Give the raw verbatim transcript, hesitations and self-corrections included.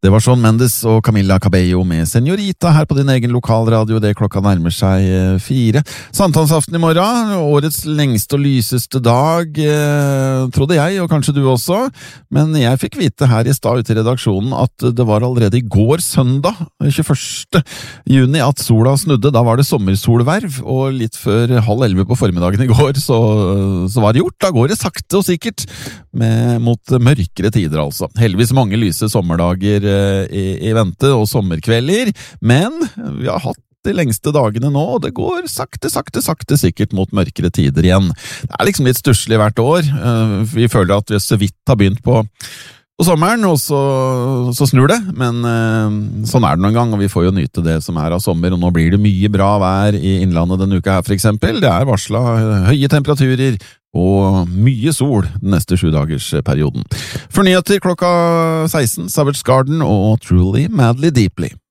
Det var Shawn Mendes og Camila Cabello med Senorita her på din egen lokalradio. Det klokka nærmer seg fire. Sankthansaften i morgen, årets lengste og lyseste dag, eh, trodde jeg, og kanskje du også. Men jeg fikk vite her i stad ute i redaksjonen at det var allerede i går søndag, tjueførste juni, at sola snudde. Da var det sommersolverv, og litt før halv elleve på formiddagen i går, så, så var det gjort. Da går det sakte og sikkert med, mot mørkere tider, altså. Heldigvis mange lyse sommerdager I, i vente og sommerkvelder, men vi har hatt de lengste dagene nå, og det går sakte, sakte, sakte sikkert mot mørkere tider igjen. Det er liksom litt stusslig hvert år. Vi føler at vi så vidt har begynt på, på sommeren, og så, så snur det, men sånn er det noen gang, og vi får jo nyte det som er av sommer, og nå blir det mye bra vær i innlandet denne uka her for eksempel. Det er varslet høye temperaturer, og mye sol den neste sju dagers perioden. For nyheter klokka seksten, Savage Garden og Truly Madly Deeply.